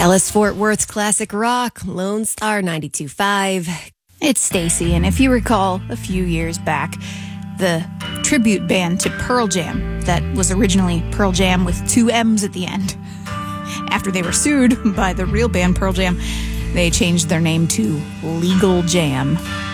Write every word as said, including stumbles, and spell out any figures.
Dallas-Fort Worth's classic rock, Lone Star ninety-two point five. It's Stacy, and if you recall, a few years back, the tribute band to Pearl Jam that was originally Pearl Jam with two M's at the end. After they were sued by the real band Pearl Jam, they changed their name to Legal Jam.